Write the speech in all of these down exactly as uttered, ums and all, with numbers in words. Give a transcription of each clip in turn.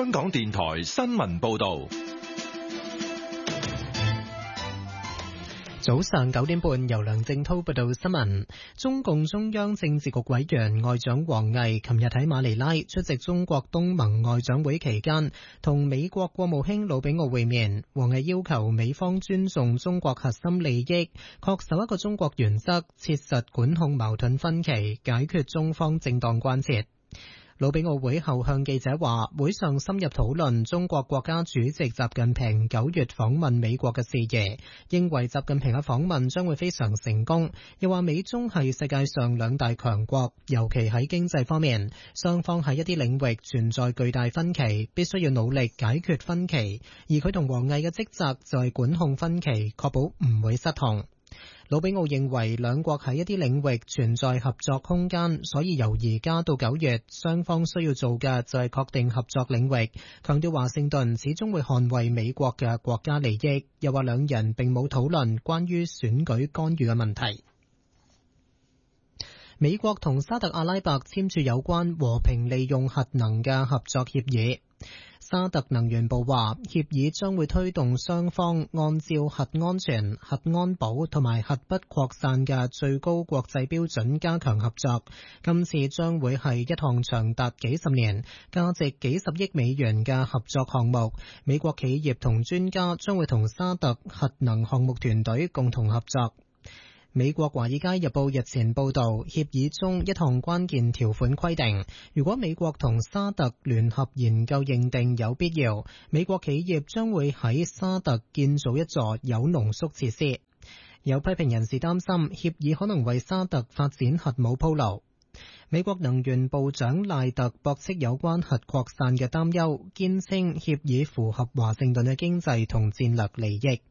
香港電台新聞報道。 早上九點半，由梁正濤報道新聞。中共中央政治局委員外長王毅琴日喺馬尼拉出席中國東盟外長會期間，同美國國務卿魯比奧會面。王毅要求美方尊重中國核心利益，恪守一個中國原則，切實管控矛盾分歧，解決中方正當關切。魯比奧會後向記者話，會上深入討論中國國家主席習近平九月訪問美國嘅事宜，認為習近平嘅訪問將會非常成功，又話美中係世界上兩大強國，尤其喺經濟方面，雙方喺一啲領域存在巨大分歧，必須要努力解決分歧，而佢同王毅嘅職責就係管控分歧，確保唔會失控。魯比奧認為兩國喺一啲領域存在合作空間，所以由而家到九月，雙方需要做嘅就係確定合作領域，強調華盛頓始終會捍衛美國嘅國家利益，又話兩人並冇討論關於選舉干預嘅問題。美國同沙特阿拉伯簽署有關和平利用核能嘅合作協議。沙特能源部話，協議將會推動雙方按照核安全、核安保同埋核不擴散嘅最高國際標準加強合作。今次將會係一項長達幾十年、價值幾十億美元嘅合作項目。美國企業同專家將會同沙特核能項目團隊共同合作。美國華爾街日報日前報道，協議中一項關鍵條款規定，如果美國同沙特聯合研究認定有必要，美國企業將會喺沙特建造一座鈾濃縮設施。有批評人士擔心，協議可能為沙特發展核武鋪路。美國能源部長賴特駁斥有關核擴散嘅擔憂，堅稱協議符合華盛頓嘅經濟同戰略利益。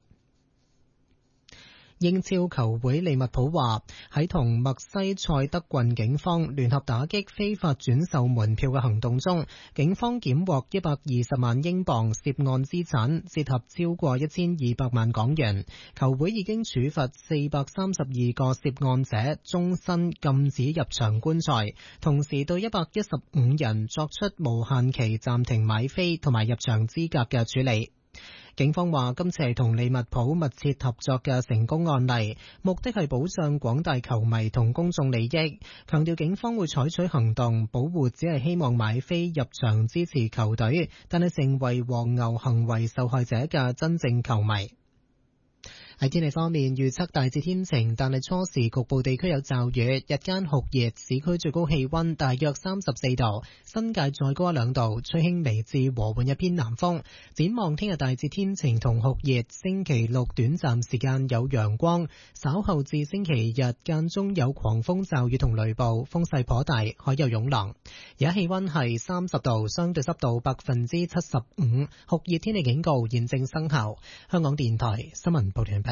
英超球會利物浦話，喺同墨西塞德郡警方聯合打擊非法轉售門票嘅行動中，警方檢獲一百二十萬英鎊涉案資產，折合超過一千二百萬港元。球會已經處罰四百三十二個涉案者終身禁止入場觀賽，同時對一百一十五人作出無限期暫停買飛同埋入場資格嘅處理。警方話，今次係同利物浦密切合作嘅成功案例，目的係保障廣大球迷同公眾利益，強調警方會採取行動保護只係希望買飛入場支持球隊，但係成為黃牛行為受害者嘅真正球迷。喺天氣方面，預測大致天晴，但係初時局部地區有驟雨，日間酷熱，市區最高氣溫大約三十四度，新界再高一兩度，吹輕微至和緩一偏南風。展望聽日大致天晴同酷熱，星期六短暫時間有陽光，稍後至星期日間中有狂風驟雨同雷暴，風勢頗大，海有湧浪。而家氣溫係三十度，相對濕度百分之七十五，酷熱天氣警告現正生效。香港電台新聞報道完畢。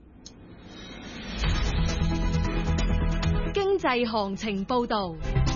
經濟行情報道。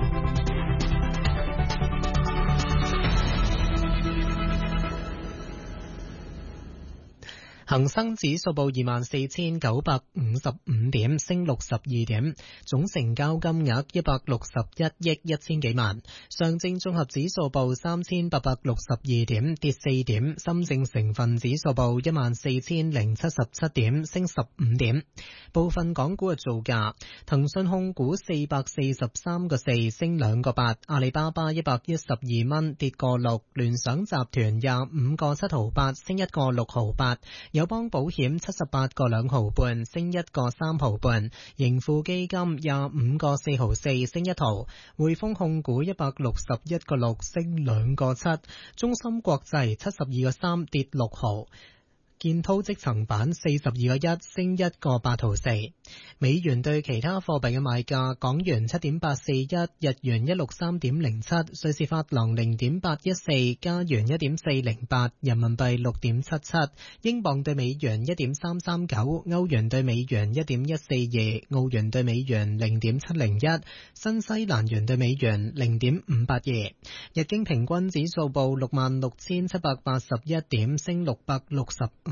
恒生指數報二萬四千九百五十五點，升六十二點，總成交金額一百六十一億一千幾萬。上證綜合指數報三千八百六十二點，跌四點。深證成分指數報一萬四千零七十七點，升十五點。部分港股嘅造價：騰訊控股四百四十三個四，升兩個八；阿里巴巴一百一十二蚊，跌個六；聯想集團廿五個七毫八，升一個六毫八。友邦保險七十八個兩毫半，升一個三毫半；盈富基金廿五個四毫四，升一毫；匯豐控股一百六十一個六，升兩個七；中芯國際七十二個三，跌六毫。建滔積層板四十二個一，升一個八毫四。美元對其他貨幣嘅賣價：港元七點八四一，日元一六三點零七，瑞士法郎零點八一四，加元一點四零八，人民幣六點七七，英鎊對美元一點三三九，歐元對美元一點一四二，澳元對美元零點七零一，新西蘭元對美元零點五八二。日經平均指數報六萬六千七百八十一點，升六百六十五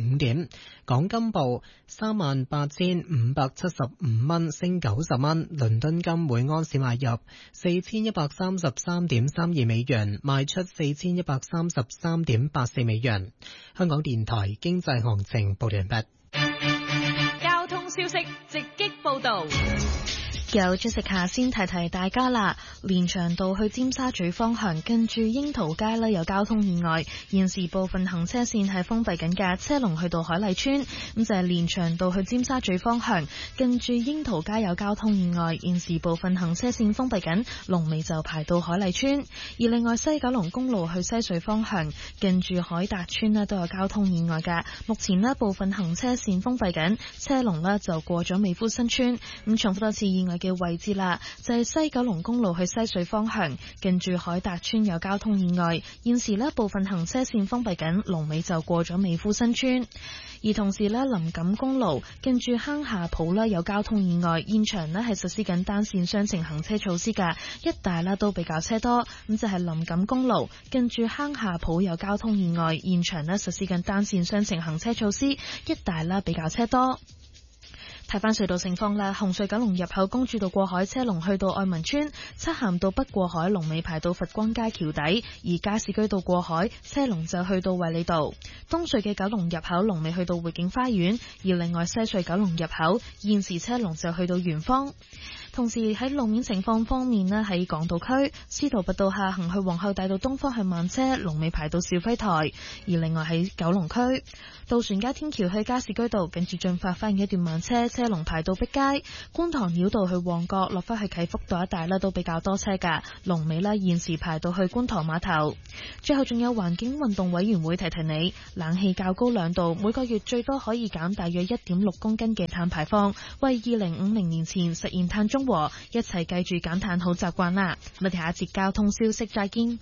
五點。港金報三萬八千五百七十五蚊，升九十蚊。倫敦金每安士買入四千一百三十三點三二美元，賣出四千一百三十三點八四美元。香港電台經濟行情報完畢。 交通消息直擊報道。 有出席下先提提大家啦，連翔道去尖沙咀方向近住櫻桃街呢有交通意外，現時部分行車線係封閉緊嘅，車龍去到海麗村。咁就係連翔道去尖沙咀方向近住櫻桃街有交通意外，現時部分行車線封閉緊，龍尾就排到海麗村。而另外西九龍公路去西隧方向近住海達村呢都有交通意外嘅，目前呢部分行車線封閉緊，車龍呢就過咗美孚新村。咁重複多次意外嘅位置啦，就係西九龍公路去西隧方向近住海達村有交通意外，現時呢部分行車線封閉緊，龍尾就過咗美孚新村。而同時呢，林錦公路近住坑下埔呢有交通意外，現場呢係實施緊單線雙程行車措施㗎，一帶呢都比較車多。咁就係林錦公路近住坑下埔有交通意外，現場呢實施緊單線雙程行車措施，一帶呢比較車多。睇翻隧道情況啦，紅隧九龍入口公主道過海車龍去到愛民村，漆咸道北過海龍尾排到佛光街橋底，而加士居道過海車龍就去到衛理道。東隧嘅九龍入口龍尾去到匯景花園，而另外西隧九龍入口現時車龍就去到圓方。同時喺路面情況方面呢，喺港島區司徒拔道下行去皇后大道東方向慢車龍尾排到肇輝台，而另外喺九龍區渡船街天橋去加士居道近住進發花園一段慢車，車龍排到碧街。觀塘繞道去旺角落返去啟福道一帶呢都比較多車㗎，龍尾呢現時排到去觀塘碼頭。最後仲有環境運動委員會提提你，冷氣較高兩度，每個月最多可以減大約一點六公斤嘅碳排放，為二零五零年前實現碳中和，一齊記住減碳好習慣啦。我哋下一節交通消息再見。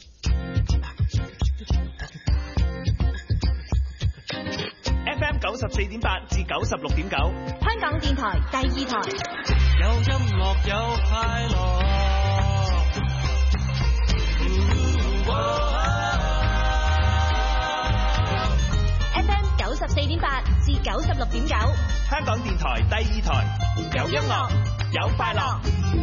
F M 九十四點八至九十六點九， 香港電台第二台。 有音樂有快樂。 F M 九十四點八至九十六點九， 香港電台第二台，有音樂有快樂。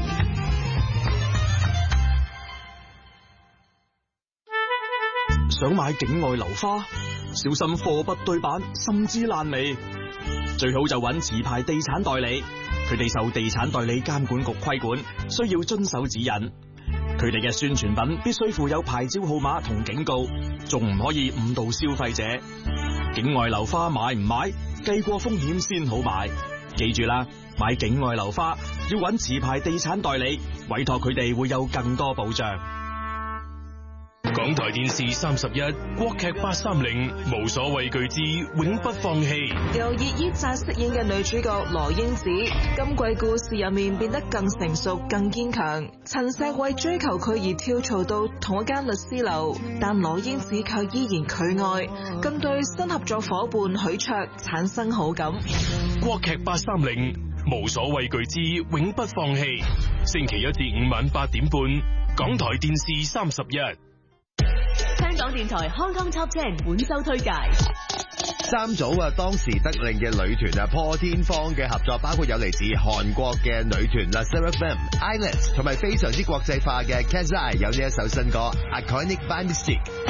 想買境外樓花，小心貨不對版，甚至爛尾。最好就揾持牌地產代理，佢哋受地產代理監管局規管，需要遵守指引。佢哋嘅宣傳品必須附有牌照號碼同警告，仲唔可以誤導消費者。境外樓花買唔買，計過風險先好買。記住啦，買境外樓花要揾持牌地產代理，委託佢哋會有更多保障。 港台電視三十一，國劇八三零，無所畏懼之永不放棄。 由葉依扎飾演嘅女主角羅英子，今季故事入面變得更成熟、更堅強。陳碩為追求佢而跳槽到同一間律師樓，但羅英子卻依然拒愛，更對新合作伙伴許卓產生好感。 國劇八三零，無所畏懼之永不放棄。星期一至五晚八點半，港台電視三十一。 香港電台 Hong Kong Top Ten 本周推介。 三組啊，當時得令嘅女團啊，破天荒嘅合作，包括有嚟自韓國嘅女團啦 Seraphim、Islands， 同埋非常之國際化嘅 Katseye， 有呢一首新歌 Iconic by Mystique。